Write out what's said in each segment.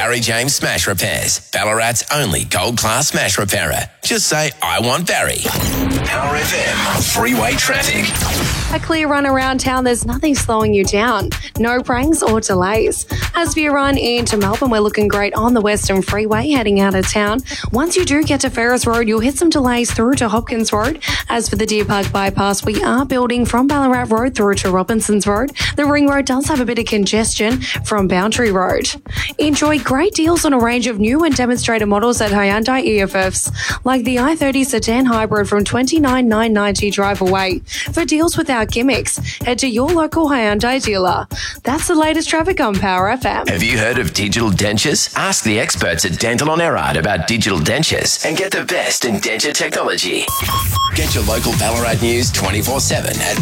Barry James Smash Repairs, Ballarat's only gold-class smash repairer. Just say, I want Barry. Power FM, freeway traffic. A clear run around town, there's nothing slowing you down. No pranks or delays. As for your run into Melbourne, we're looking great on the Western Freeway heading out of town. Once you do get to Ferris Road, you'll hit some delays through to Hopkins Road. As for the Deer Park bypass, we are building from Ballarat Road through to Robinsons Road. The Ring Road does have a bit of congestion from Boundary Road. Enjoy great deals on a range of new and demonstrator models at Hyundai EFFs, like the i30 Sedan Hybrid from $29,990 drive away. For deals without gimmicks, head to your local Hyundai dealer. That's the latest traffic on Power FM. Have you heard of digital dentures? Ask the experts at Dental on Erard about digital dentures and get the best in denture technology. Get your local Ballarat news 24/7 at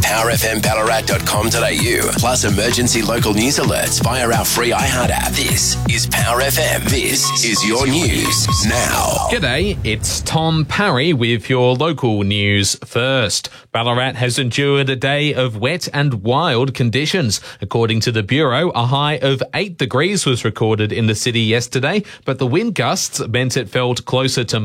powerfmballarat.com.au. Plus emergency local news alerts via our free iHeart app. This is Power FM. This is your news now. G'day, it's Tom Parry with your local news first. Ballarat has endured a day of wet and wild conditions. According to the Bureau, a high of 8 degrees was recorded in the city yesterday, but the wind gusts meant it felt closer to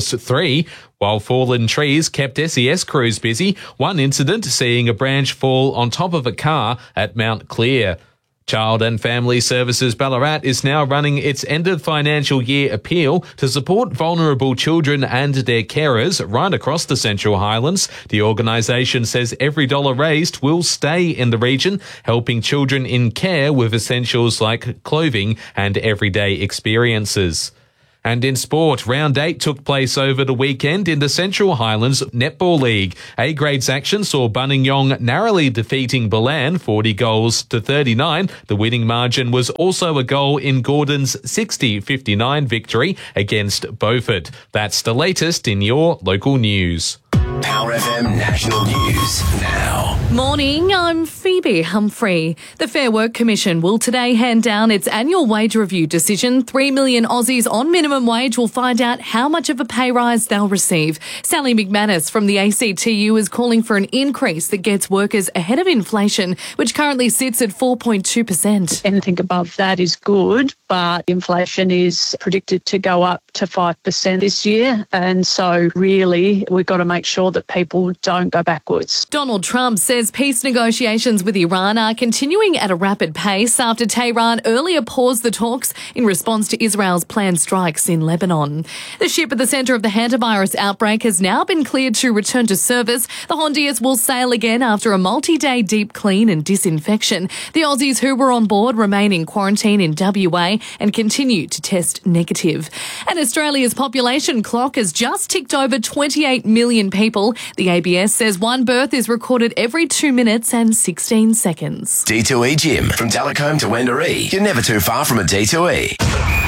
-3. While fallen trees kept SES crews busy, one incident seeing a branch fall on top of a car at Mount Clear. Child and Family Services Ballarat is now running its end of financial year appeal to support vulnerable children and their carers right across the Central Highlands. The organisation says every dollar raised will stay in the region, helping children in care with essentials like clothing and everyday experiences. And in sport, round 8 took place over the weekend in the Central Highlands Netball League. A-Grade's action saw Buninyong narrowly defeating Balan 40 goals to 39. The winning margin was also a goal in Gordon's 60-59 victory against Beaufort. That's the latest in your local news. Power FM National News now. Morning, I'm Phoebe Humphrey. The Fair Work Commission will today hand down its annual wage review decision. 3 million Aussies on minimum wage will find out how much of a pay rise they'll receive. Sally McManus from the ACTU is calling for an increase that gets workers ahead of inflation, which currently sits at 4.2%. Anything above that is good, but inflation is predicted to go up to 5% this year. And so really, we've got to make sure that people don't go backwards. Donald Trump says peace negotiations with Iran are continuing at a rapid pace after Tehran earlier paused the talks in response to Israel's planned strikes in Lebanon. The ship at the centre of the hantavirus outbreak has now been cleared to return to service. The Hondias will sail again after a multi-day deep clean and disinfection. The Aussies who were on board remain in quarantine in WA and continue to test negative. And Australia's population clock has just ticked over 28 million people. The ABS says one birth is recorded every 2 minutes and 16 seconds. D2E Gym. From Delacombe to Wendouree. You're never too far from a D2E.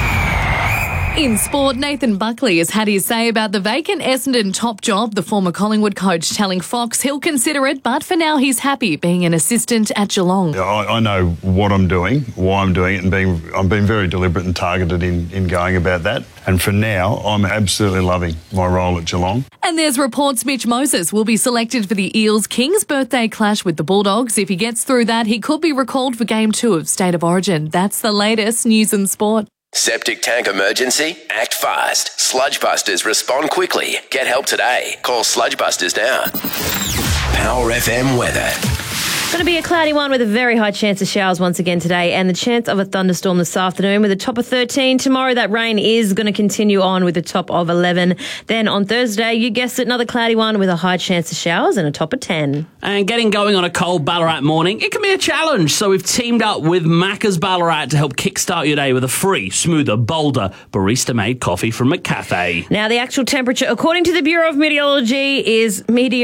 In sport, Nathan Buckley has had his say about the vacant Essendon top job, the former Collingwood coach telling Fox he'll consider it, but for now he's happy being an assistant at Geelong. I know what I'm doing, why I'm doing it, and I'm being very deliberate and targeted in going about that. And for now, I'm absolutely loving my role at Geelong. And there's reports Mitch Moses will be selected for the Eels-Kings birthday clash with the Bulldogs. If he gets through that, he could be recalled for Game 2 of State of Origin. That's the latest news and sport. Septic tank emergency? Act fast. Sludge Busters respond quickly. Get help today. Call Sludge Busters now. Power FM weather. Going to be a cloudy one with a very high chance of showers once again today and the chance of a thunderstorm this afternoon with a top of 13. Tomorrow that rain is going to continue on with a top of 11. Then on Thursday, you guessed it, another cloudy one with a high chance of showers and a top of 10. And getting going on a cold Ballarat morning, it can be a challenge. So we've teamed up with Macca's Ballarat to help kickstart your day with a free, smoother, bolder, barista-made coffee from McCafe. Now the actual temperature, according to the Bureau of Meteorology, is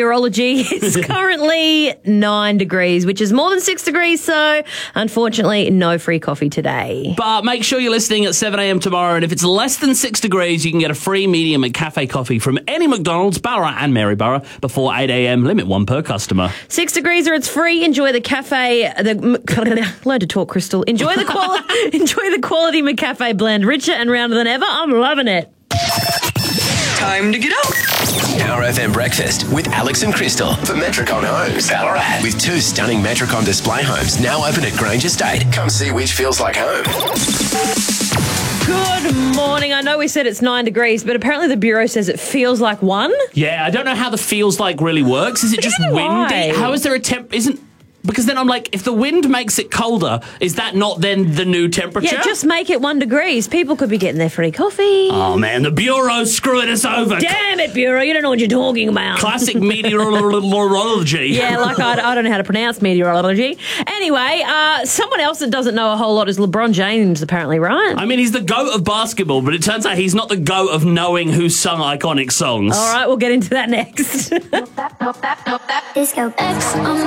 currently 9 degrees. Which is more than 6 degrees, so unfortunately no free coffee today. But make sure you're listening at 7 a.m. tomorrow, and if it's less than 6 degrees, you can get a free medium McCafe coffee from any McDonald's, Ballarat and Maryborough before 8 a.m, limit 1 per customer. 6 degrees or it's free. Enjoy the cafe, learn to talk, Crystal. Enjoy the quality McCafe blend, richer and rounder than ever. I'm loving it. Time to get up. Power FM Breakfast with Alex and Crystal for Metricon Homes, Ballarat. With 2 stunning Metricon display homes now open at Grange Estate. Come see which feels like home. Good Morning. I know we said it's 9 degrees, but apparently the Bureau says it feels like 1. Yeah, I don't know how the feels like really works. Is it just Neither do windy? I. How is there a because then I'm like, if the wind makes it colder, is that not then the new temperature? Yeah, just make it 1 degrees. People could be getting their free coffee. Oh, man, the Bureau's screwing us over. Damn it, Bureau. You don't know what you're talking about. Classic meteorology. Yeah, like I don't know how to pronounce meteorology. Anyway, someone else that doesn't know a whole lot is LeBron James, apparently, right? I mean, he's the GOAT of basketball, but it turns out he's not the GOAT of knowing who sung iconic songs. All right, we'll get into that next. Disco X on